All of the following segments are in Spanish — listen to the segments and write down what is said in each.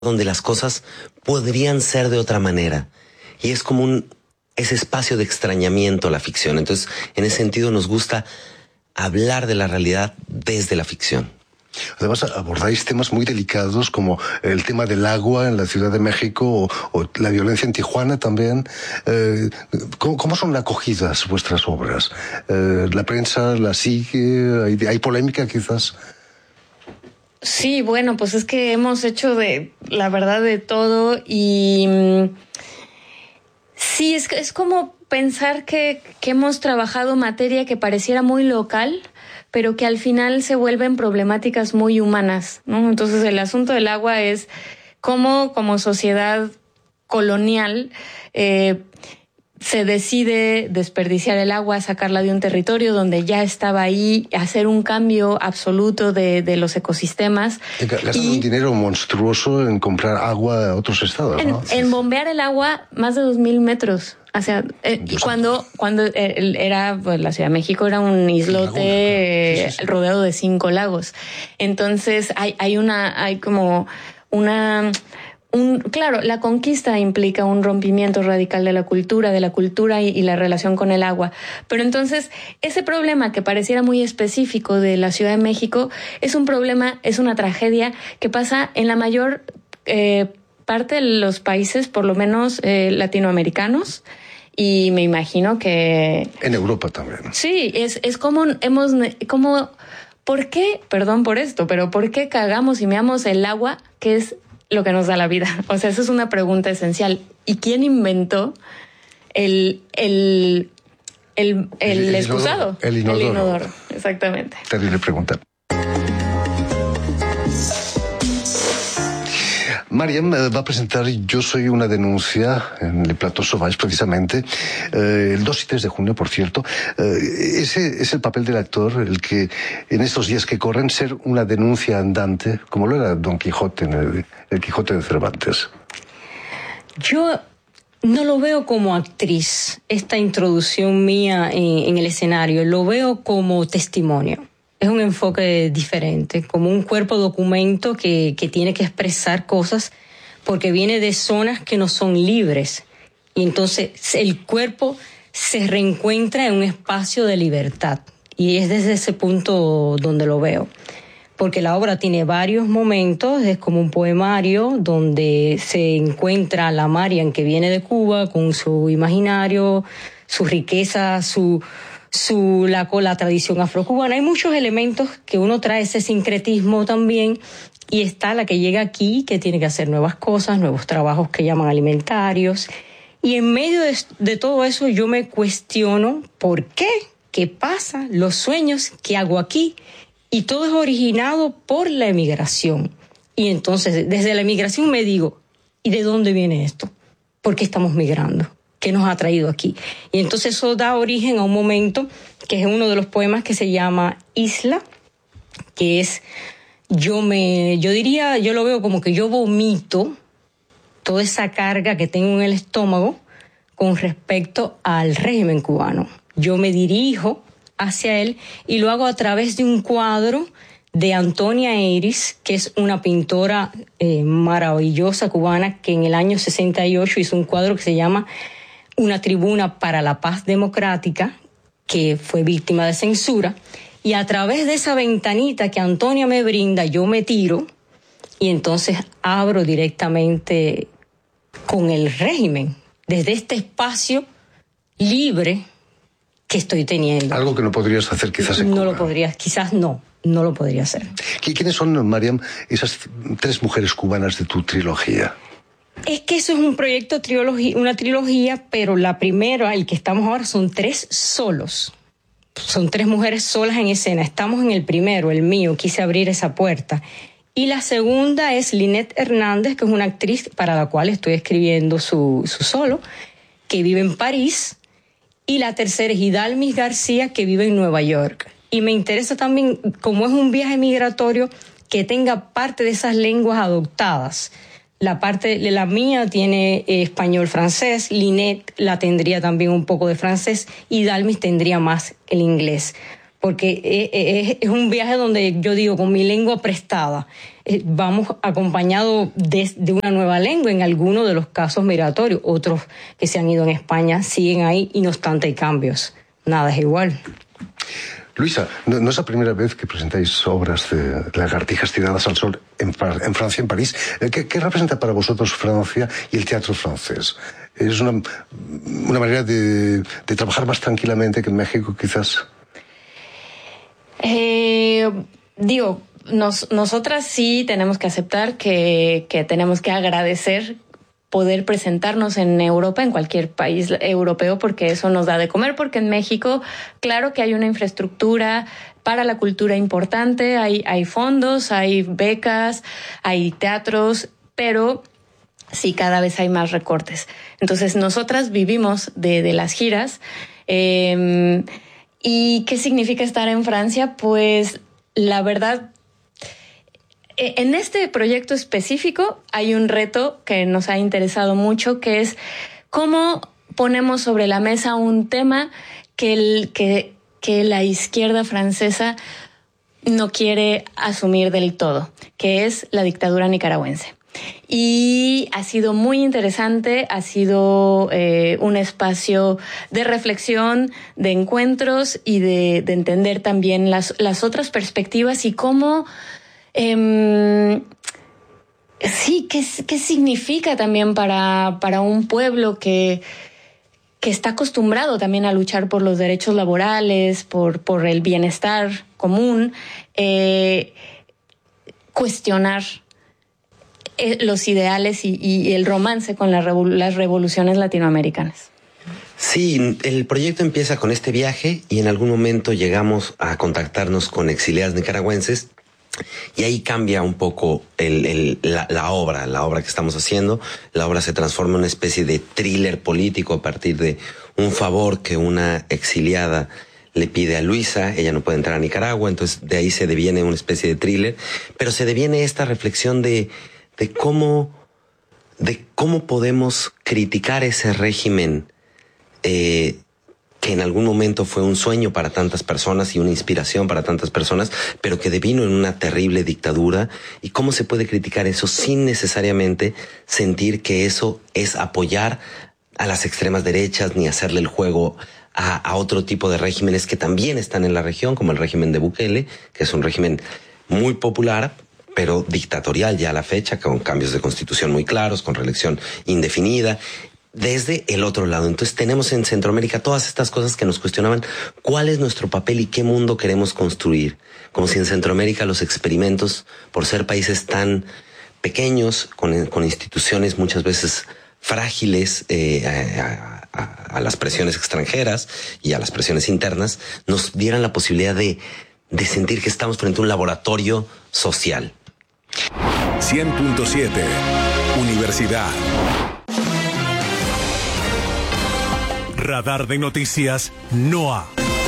donde las cosas podrían ser de otra manera. Y es como ese espacio de extrañamiento la ficción. Entonces, en ese sentido nos gusta hablar de la realidad desde la ficción. Además, abordáis temas muy delicados como el tema del agua en la Ciudad de México o la violencia en Tijuana también. ¿Cómo son acogidas vuestras obras? ¿La prensa la sigue? ¿Hay polémica quizás? Sí, bueno, pues es que hemos hecho la verdad de todo y sí, es como pensar que hemos trabajado materia que pareciera muy local, pero que al final se vuelven problemáticas muy humanas, ¿no? Entonces el asunto del agua es cómo como sociedad colonial se decide desperdiciar el agua, sacarla de un territorio donde ya estaba ahí, hacer un cambio absoluto de los ecosistemas. Gastan un dinero monstruoso en comprar agua a otros estados, ¿no? En bombear el agua más de 2,000 metros. O sea, cuando era, pues, la Ciudad de México era un islote rodeado de 5 lagos. Entonces claro, la conquista implica un rompimiento radical de la cultura y la relación con el agua. Pero entonces, ese problema que pareciera muy específico de la Ciudad de México es un problema, es una tragedia que pasa en la mayor parte de los países, por lo menos latinoamericanos, y me imagino que... En Europa también. Sí, es como ¿por qué? Perdón por esto, pero ¿por qué cagamos y meamos el agua, que es lo que nos da la vida? O sea, esa es una pregunta esencial. ¿Y quién inventó el excusado? El inodoro. Exactamente. Terrible pregunta. Mariam va a presentar Yo soy una denuncia en el Plateau Sauvage, precisamente, el 2 y 3 de junio, por cierto. Ese es el papel del actor, el que en estos días que corren ser una denuncia andante, como lo era Don Quijote en el Quijote de Cervantes. Yo no lo veo como actriz, esta introducción mía en el escenario, lo veo como testimonio. Es un enfoque diferente, como un cuerpo documento que tiene que expresar cosas porque viene de zonas que no son libres. Y entonces el cuerpo se reencuentra en un espacio de libertad. Y es desde ese punto donde lo veo. Porque la obra tiene varios momentos, es como un poemario donde se encuentra la Mariam que viene de Cuba con su imaginario, su riqueza, la tradición afrocubana. Hay muchos elementos que uno trae, ese sincretismo también, y está la que llega aquí, que tiene que hacer nuevas cosas, nuevos trabajos que llaman alimentarios. Y en medio de todo eso yo me cuestiono ¿por qué? ¿Qué pasa? Los sueños que hago aquí. Y todo es originado por la emigración. Y entonces desde la emigración me digo, ¿y de dónde viene esto? ¿Por qué estamos migrando? ¿Qué nos ha traído aquí? Y entonces eso da origen a un momento que es uno de los poemas que se llama Isla, que es, yo lo veo como que yo vomito toda esa carga que tengo en el estómago con respecto al régimen cubano. Yo me dirijo hacia él y lo hago a través de un cuadro de Antonia Eiris, que es una pintora maravillosa cubana que en el año 68 hizo un cuadro que se llama Una tribuna para la paz democrática, que fue víctima de censura, y a través de esa ventanita que Antonia me brinda, yo me tiro y entonces abro directamente con el régimen, desde este espacio libre que estoy teniendo. Algo que no podrías hacer quizás en Cuba. No lo podría, quizás no lo podría hacer. ¿Quiénes son, Mariam, esas 3 mujeres cubanas de tu trilogía? Es que eso es un proyecto, una trilogía, pero la primera, el que estamos ahora, son 3 solos. Son 3 mujeres solas en escena. Estamos en el primero, el mío, quise abrir esa puerta. Y la segunda es Lynette Hernández, que es una actriz para la cual estoy escribiendo su solo, que vive en París. Y la tercera es Hidalmis García, que vive en Nueva York. Y me interesa también, como es un viaje migratorio, que tenga parte de esas lenguas adoptadas. La parte de la mía tiene español-francés, Lynette la tendría también un poco de francés y Dalmis tendría más el inglés. porque es un viaje donde yo digo, con mi lengua prestada, vamos acompañado de una nueva lengua en algunos de los casos migratorios. Otros que se han ido en España siguen ahí y no obstante hay cambios. Nada es igual. Luisa, no es la primera vez que presentáis obras de lagartijas tiradas al sol en Francia, en París. ¿Qué representa para vosotros Francia y el teatro francés? ¿Es una manera de trabajar más tranquilamente que en México, quizás? Nosotras sí tenemos que aceptar que tenemos que agradecer poder presentarnos en Europa, en cualquier país europeo, porque eso nos da de comer, porque en México, claro que hay una infraestructura para la cultura importante, hay fondos, hay becas, hay teatros, pero sí, cada vez hay más recortes. Entonces, nosotras vivimos de las giras. ¿Y qué significa estar en Francia? Pues, la verdad, en este proyecto específico hay un reto que nos ha interesado mucho, que es cómo ponemos sobre la mesa un tema que la izquierda francesa no quiere asumir del todo, que es la dictadura nicaragüense. Y ha sido muy interesante, ha sido un espacio de reflexión, de encuentros y de entender también las otras perspectivas y cómo... sí, ¿qué significa también para un pueblo que está acostumbrado también a luchar por los derechos laborales, por el bienestar común, cuestionar los ideales y el romance con las revoluciones latinoamericanas? Sí, el proyecto empieza con este viaje y en algún momento llegamos a contactarnos con exiliadas nicaragüenses. Y ahí cambia un poco la obra que estamos haciendo. La obra se transforma en una especie de thriller político a partir de un favor que una exiliada le pide a Luisa. Ella no puede entrar a Nicaragua, entonces de ahí se deviene una especie de thriller. Pero se deviene esta reflexión de cómo podemos criticar ese régimen que en algún momento fue un sueño para tantas personas y una inspiración para tantas personas, pero que devino en una terrible dictadura, y cómo se puede criticar eso sin necesariamente sentir que eso es apoyar a las extremas derechas ni hacerle el juego a otro tipo de regímenes que también están en la región, como el régimen de Bukele, que es un régimen muy popular, pero dictatorial ya a la fecha, con cambios de constitución muy claros, con reelección indefinida, desde el otro lado. Entonces tenemos en Centroamérica todas estas cosas que nos cuestionaban cuál es nuestro papel y qué mundo queremos construir. Como si en Centroamérica los experimentos, por ser países tan pequeños, con instituciones muchas veces frágiles a las presiones extranjeras y a las presiones internas, nos dieran la posibilidad de sentir que estamos frente a un laboratorio social. 100.7 Universidad. Radar de Noticias NOA.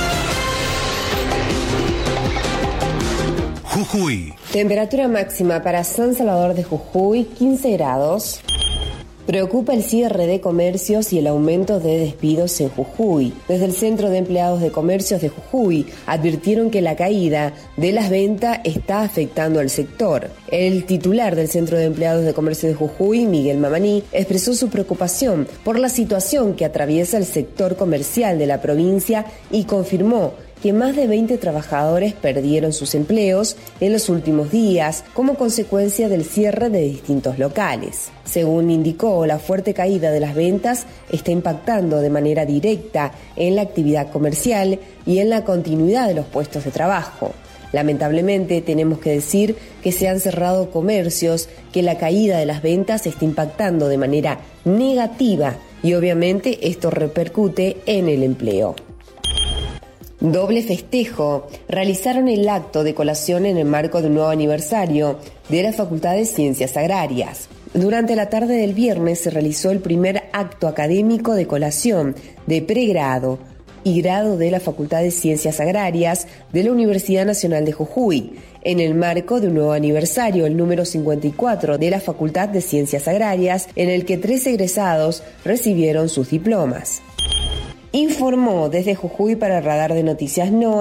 Jujuy. Temperatura máxima para San Salvador de Jujuy, 15 grados. Preocupa el cierre de comercios y el aumento de despidos en Jujuy. Desde el Centro de Empleados de Comercios de Jujuy advirtieron que la caída de las ventas está afectando al sector. El titular del Centro de Empleados de Comercio de Jujuy, Miguel Mamaní, expresó su preocupación por la situación que atraviesa el sector comercial de la provincia y confirmó que más de 20 trabajadores perdieron sus empleos en los últimos días como consecuencia del cierre de distintos locales. Según indicó, la fuerte caída de las ventas está impactando de manera directa en la actividad comercial y en la continuidad de los puestos de trabajo. Lamentablemente, tenemos que decir que se han cerrado comercios, que la caída de las ventas está impactando de manera negativa y obviamente esto repercute en el empleo. Doble festejo. Realizaron el acto de colación en el marco de un nuevo aniversario de la Facultad de Ciencias Agrarias. Durante la tarde del viernes se realizó el primer acto académico de colación de pregrado y grado de la Facultad de Ciencias Agrarias de la Universidad Nacional de Jujuy, en el marco de un nuevo aniversario, el número 54 de la Facultad de Ciencias Agrarias, en el que 3 egresados recibieron sus diplomas. Informó desde Jujuy para Radar de Noticias NOA,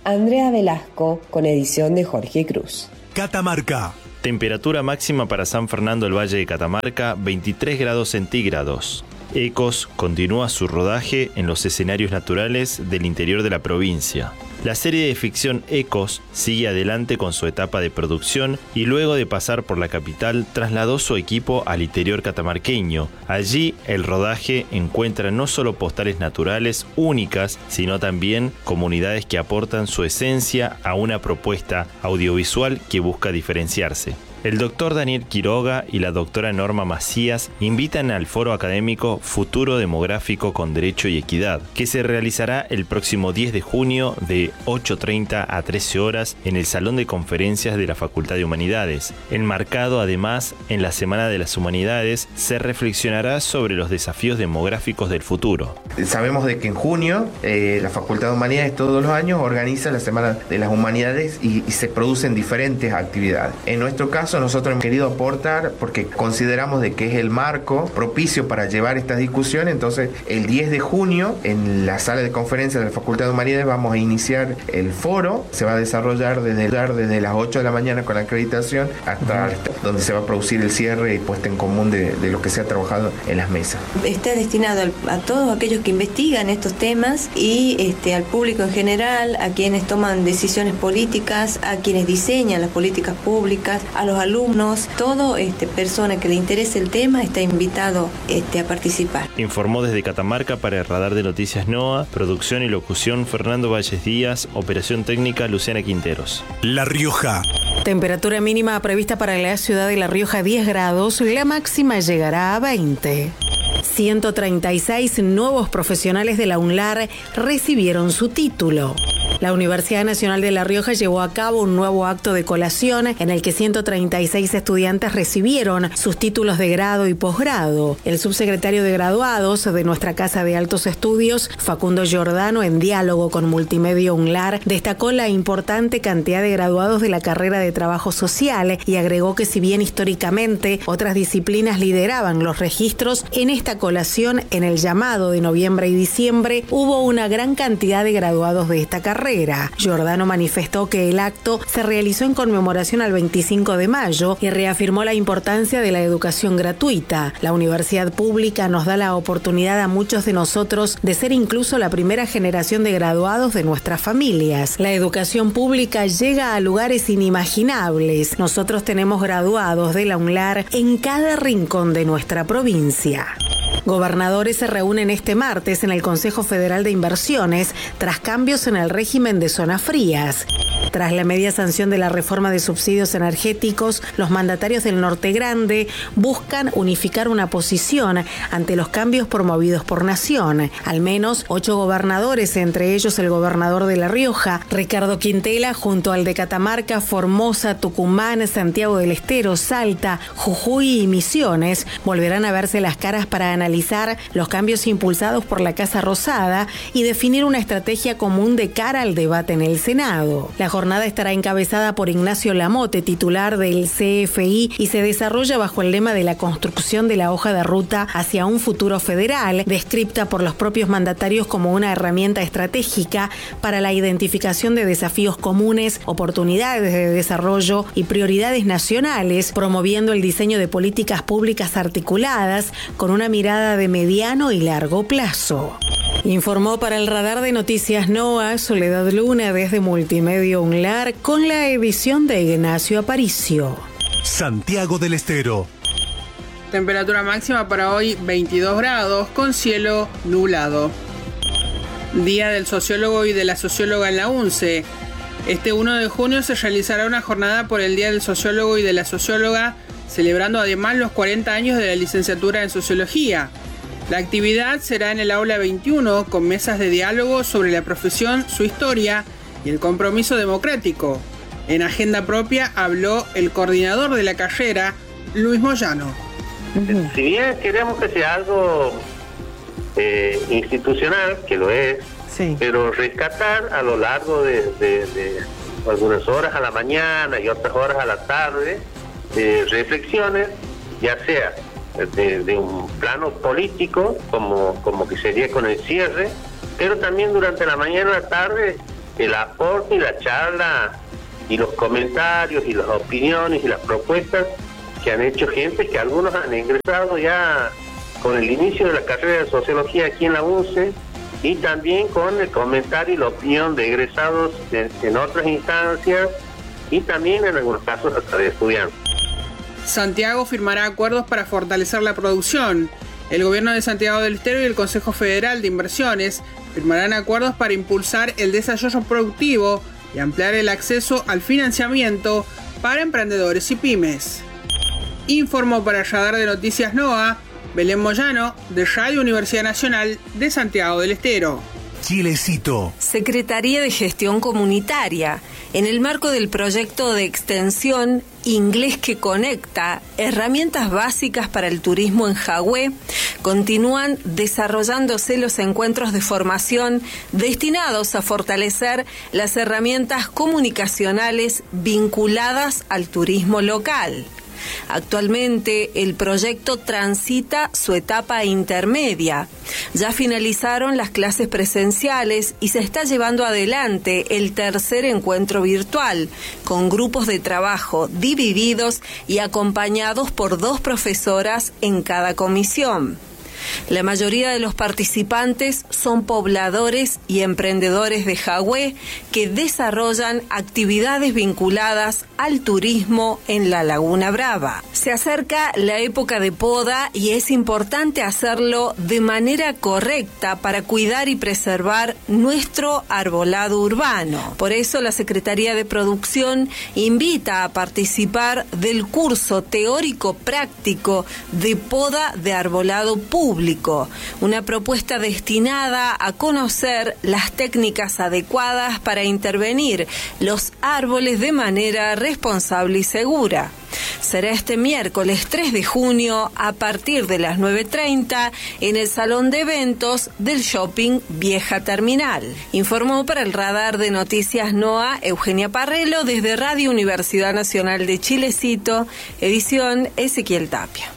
Andrea Velasco, con edición de Jorge Cruz. Catamarca. Temperatura máxima para San Fernando del Valle de Catamarca, 23 grados centígrados. Ecos continúa su rodaje en los escenarios naturales del interior de la provincia. La serie de ficción Ecos sigue adelante con su etapa de producción y luego de pasar por la capital trasladó su equipo al interior catamarqueño. Allí el rodaje encuentra no solo postales naturales únicas, sino también comunidades que aportan su esencia a una propuesta audiovisual que busca diferenciarse. El doctor Daniel Quiroga y la doctora Norma Macías invitan al foro académico Futuro Demográfico con Derecho y Equidad, que se realizará el próximo 10 de junio de 8:30 a 13 horas en el Salón de Conferencias de la Facultad de Humanidades. Enmarcado además en la Semana de las Humanidades, se reflexionará sobre los desafíos demográficos del futuro. Sabemos de que en junio la Facultad de Humanidades todos los años organiza la Semana de las Humanidades y se producen diferentes actividades. En nuestro caso, nosotros hemos querido aportar porque consideramos de que es el marco propicio para llevar estas discusiones. Entonces, el 10 de junio, en la sala de conferencias de la Facultad de Humanidades, vamos a iniciar el foro. Se va a desarrollar desde las 8 de la mañana con la acreditación hasta donde se va a producir el cierre y puesta en común de lo que se ha trabajado en las mesas. Está destinado a todos aquellos que investigan estos temas y al público en general, a quienes toman decisiones políticas, a quienes diseñan las políticas públicas, a los alumnos, todo persona que le interese el tema está invitado a participar. Informó desde Catamarca para el Radar de Noticias NOA, producción y locución Fernando Valles Díaz, operación técnica Luciana Quinteros. La Rioja. Temperatura mínima prevista para la ciudad de La Rioja 10 grados, la máxima llegará a 20. 136 nuevos profesionales de la UNLAR recibieron su título. La Universidad Nacional de La Rioja llevó a cabo un nuevo acto de colación en el que 136 estudiantes recibieron sus títulos de grado y posgrado. El subsecretario de Graduados de nuestra Casa de Altos Estudios, Facundo Giordano, en diálogo con Multimedia UNLAR, destacó la importante cantidad de graduados de la carrera de Trabajo Social y agregó que si bien históricamente otras disciplinas lideraban los registros, en esta colación, en el llamado de noviembre y diciembre, hubo una gran cantidad de graduados de esta carrera. Giordano manifestó que el acto se realizó en conmemoración al 25 de mayo y reafirmó la importancia de la educación gratuita. La universidad pública nos da la oportunidad a muchos de nosotros de ser incluso la primera generación de graduados de nuestras familias. La educación pública llega a lugares inimaginables. Nosotros tenemos graduados de la UNLAR en cada rincón de nuestra provincia. Gobernadores se reúnen este martes en el Consejo Federal de Inversiones tras cambios en el régimen de zonas frías. Tras la media sanción de la reforma de subsidios energéticos, los mandatarios del Norte Grande buscan unificar una posición ante los cambios promovidos por Nación. Al menos 8 gobernadores, entre ellos el gobernador de La Rioja, Ricardo Quintela, junto al de Catamarca, Formosa, Tucumán, Santiago del Estero, Salta, Jujuy y Misiones, volverán a verse las caras para analizar los cambios impulsados por la Casa Rosada y definir una estrategia común de cara al debate en el Senado. La jornada estará encabezada por Ignacio Lamote, titular del CFI, y se desarrolla bajo el lema de la construcción de la hoja de ruta hacia un futuro federal, descripta por los propios mandatarios como una herramienta estratégica para la identificación de desafíos comunes, oportunidades de desarrollo y prioridades nacionales, promoviendo el diseño de políticas públicas articuladas con una mirada de mediano y largo plazo. Informó para el Radar de Noticias NOA Soledad Luna desde Multimedia UNLAR con la edición de Ignacio Aparicio. Santiago del Estero. Temperatura máxima para hoy 22 grados con cielo nublado. Día del sociólogo y de la socióloga en la UNCE. Este 1 de junio se realizará una jornada por el Día del Sociólogo y de la Socióloga, celebrando además los 40 años de la licenciatura en Sociología. La actividad será en el aula 21 con mesas de diálogo sobre la profesión, su historia y el compromiso democrático. En agenda propia habló el coordinador de la carrera, Luis Moyano. Si bien queremos que sea algo institucional, que lo es, sí, pero rescatar a lo largo de algunas horas a la mañana y otras horas a la tarde, reflexiones, ya sea de un plano político, como que sería con el cierre, pero también durante la mañana y la tarde el aporte y la charla y los comentarios y las opiniones y las propuestas que han hecho gente que algunos han ingresado ya con el inicio de la carrera de sociología aquí en la UNCE, y también con el comentario y la opinión de egresados en otras instancias, y también en algunos casos hasta de estudiantes. Santiago firmará acuerdos para fortalecer la producción. El gobierno de Santiago del Estero y el Consejo Federal de Inversiones firmarán acuerdos para impulsar el desarrollo productivo y ampliar el acceso al financiamiento para emprendedores y pymes. Informó para Radar de Noticias NOA, Belén Moyano, de Radio Universidad Nacional de Santiago del Estero. Chilecito. Secretaría de Gestión Comunitaria. En el marco del proyecto de extensión Inglés que Conecta, herramientas básicas para el turismo en Jagüé, continúan desarrollándose los encuentros de formación destinados a fortalecer las herramientas comunicacionales vinculadas al turismo local. Actualmente el proyecto transita su etapa intermedia. Ya finalizaron las clases presenciales y se está llevando adelante el tercer encuentro virtual, con grupos de trabajo divididos y acompañados por 2 profesoras en cada comisión. La mayoría de los participantes son pobladores y emprendedores de Jagüé que desarrollan actividades vinculadas al turismo en la Laguna Brava. Se acerca la época de poda y es importante hacerlo de manera correcta para cuidar y preservar nuestro arbolado urbano. Por eso la Secretaría de Producción invita a participar del curso teórico práctico de poda de arbolado público, una propuesta destinada a conocer las técnicas adecuadas para intervenir los árboles de manera responsable y segura. Será este miércoles 3 de junio a partir de las 9:30 en el Salón de Eventos del Shopping Vieja Terminal. Informó para el Radar de Noticias NOA Eugenia Parrelo desde Radio Universidad Nacional de Chilecito, edición Ezequiel Tapia.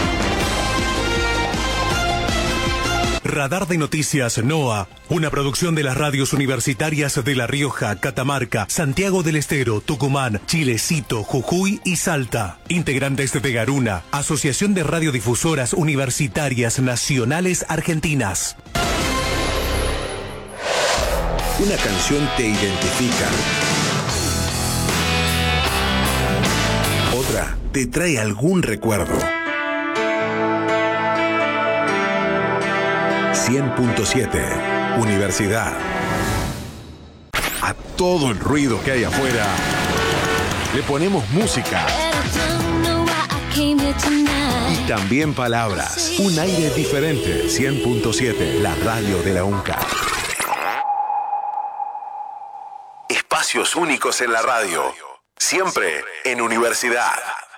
Radar de Noticias NOA, una producción de las radios universitarias de La Rioja, Catamarca, Santiago del Estero, Tucumán, Chilecito, Jujuy y Salta. Integrantes de Garuna, Asociación de Radiodifusoras Universitarias Nacionales Argentinas. Una canción te identifica. Otra te trae algún recuerdo. 100.7 Universidad. A todo el ruido que hay afuera le ponemos música y también palabras. Un aire diferente. 100.7, la radio de la UNCA. Espacios únicos en la radio. Siempre en Universidad.